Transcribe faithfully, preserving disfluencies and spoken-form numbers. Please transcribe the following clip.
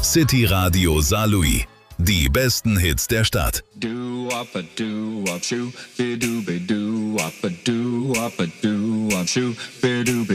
City Radio Saarlouis. Die besten Hits der Stadt. Do up a do up shoe, be do be do up a do up a do up shoe, be do be